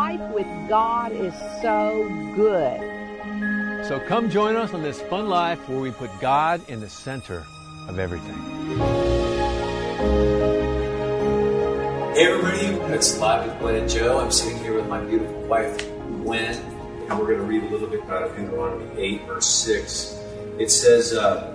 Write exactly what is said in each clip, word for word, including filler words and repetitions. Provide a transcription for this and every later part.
life with God is so good. So come join us on this fun life where we put God in the center of everything. Hey everybody, it's Live with Gwen and Joe. I'm sitting here with my beautiful wife, Gwen, and we're going to read a little bit out of Deuteronomy eight, verse six. It says, uh,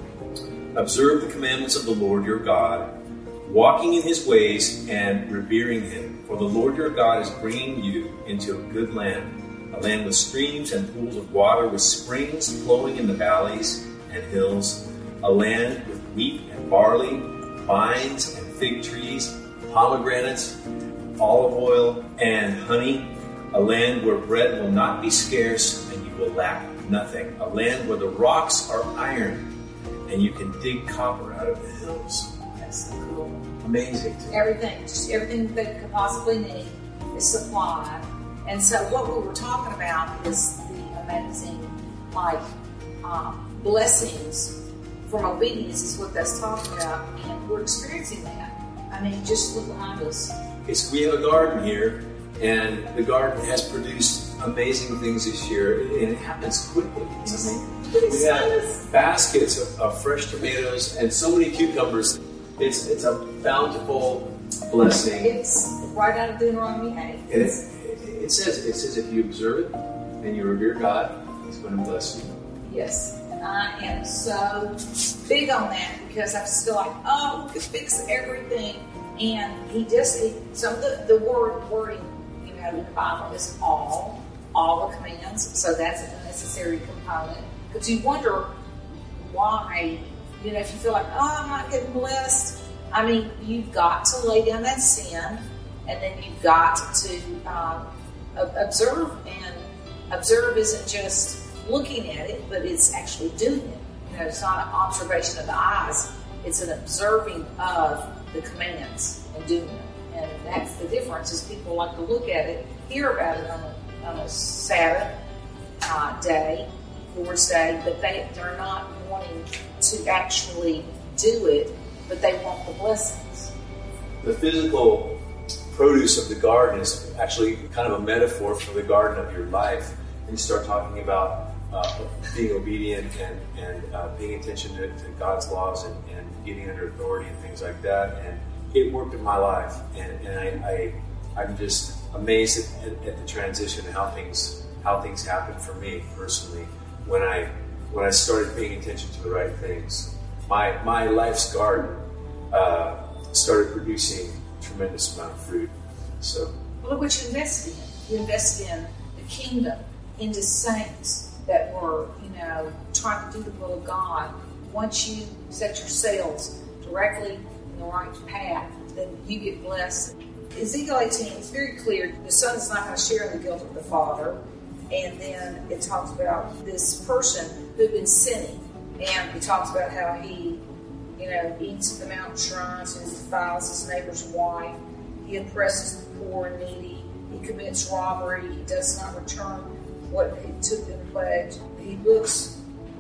observe the commandments of the Lord your God, walking in his ways and revering him. For the Lord your God is bringing you into a good land, a land with streams and pools of water, with springs flowing in the valleys and hills, a land with wheat and barley, vines and fig trees, pomegranates, olive oil, and honey, a land where bread will not be scarce and you will lack nothing, a land where the rocks are iron and you can dig copper out of the hills. That's so cool. Amazing. Everything, just everything that you could possibly need is supplied. And so what we were talking about is the amazing, like, um, blessings from obedience is what that's talking about, and we're experiencing that. I mean, just look behind us. Okay, so we have a garden here, and the garden has produced amazing things this year, and it happens quickly. Mm-hmm. We have baskets of, of fresh tomatoes and so many cucumbers. It's it's a bountiful blessing. It's right out of Deuteronomy eight. And it, it, it says it says if you observe it and you revere God, He's going to bless you. Yes, and I am so big on that because I just feel like, oh, we could fix everything. And he just, he, some of the, the word wording, you know, in the Bible is all, all the commands. So that's a necessary component. Because you wonder why, you know, if you feel like, oh, I'm not getting blessed. I mean, you've got to lay down that sin, and then you've got to um, observe. And observe isn't just looking at it, but it's actually doing it. You know, it's not an observation of the eyes. It's an observing of the commands and doing them. And that's the difference, is people like to look at it, hear about it on a, on a Sabbath uh, day, Lord's Day, but they, they're not wanting to actually do it, but they want the blessings. The physical produce of the garden is actually kind of a metaphor for the garden of your life. And you start talking about uh, being obedient and, and uh, paying attention to, to God's laws and, and getting under authority and things like that. And it worked in my life. And, and I, I, I'm just amazed at, at, at the transition and how things how things happened for me personally when I when I started paying attention to the right things. My my life's garden uh, started producing a tremendous amount of fruit. So well, look what you invested in. You invested in the kingdom, into saints that were, you know, trying to do the will of God. Once you set your sails directly in the right path, then you get blessed. Ezekiel eighteen is very clear. The son is not going to share in the guilt of the father. And then it talks about this person who'd been sinning. And it talks about how he, you know, eats at the mountain shrines and defiles his neighbor's wife. He oppresses the poor and needy. He commits robbery. He does not return what he took in pledge. He looks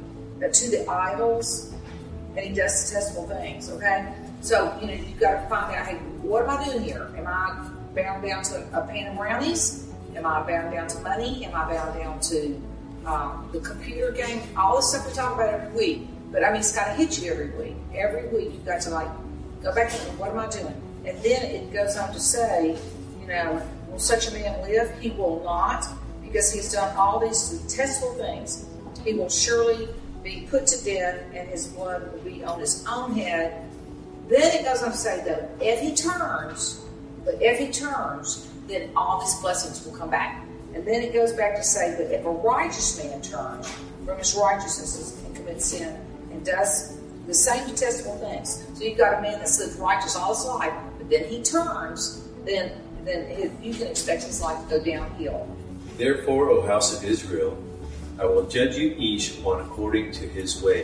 to the idols, and he does detestable things, okay? So, you know, you've got to find out, hey, what am I doing here? Am I bound down to a pan of brownies? Am I bound down to money? Am I bound down to um, the computer game? All this stuff we talk about every week. But, I mean, it's got to hit you every week. Every week you've got to, like, go back and what am I doing? And then it goes on to say, you know, will such a man live? He will not, because he's done all these detestable things. He will surely be put to death, and his blood will be on his own head. Then it goes on to say, though, if he turns, but if he turns, then all these blessings will come back. And then it goes back to say that if a righteous man turns from his righteousness and commits sin and does the same detestable things. So you've got a man that's lived righteous all his life, but then he turns, then then his, you can expect his life to go downhill. Therefore, O house of Israel, I will judge you each one according to his way.